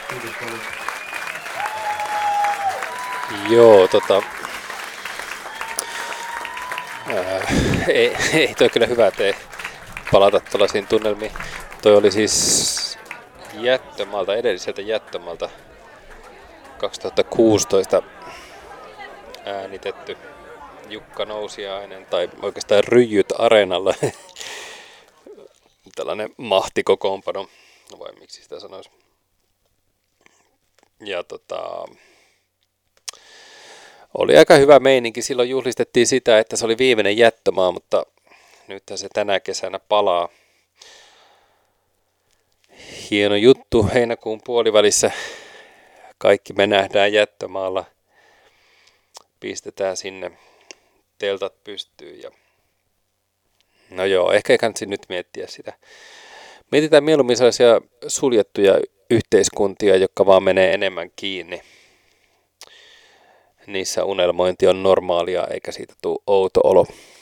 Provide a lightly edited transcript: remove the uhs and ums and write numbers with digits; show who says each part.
Speaker 1: Kiitos paljon.
Speaker 2: Joo, ei toi kyllä hyvä tee palata tuollaisiin tunnelmiin. Toi oli siis jättömaalta, edelliseltä jättömaalta 2016 äänitetty Jukka Nousiainen, tai oikeastaan Ryijyt Areenalla. Tällainen mahtikokoonpano, vai miksi sitä sanoisi. Ja oli aika hyvä meininki. Silloin juhlistettiin sitä, että se oli viimeinen jättömaa, mutta nyt se tänä kesänä palaa. Hieno juttu. Heinäkuun puolivälissä kaikki me nähdään jättömaalla. Pistetään sinne teltat pystyyn. Ja no joo, ehkä ei kannata nyt miettiä sitä. Mietitään mieluummin sellaisia suljettuja yhteiskuntia, jotka vaan menee enemmän kiinni. Niissä unelmointi on normaalia, eikä siitä tule outo olo.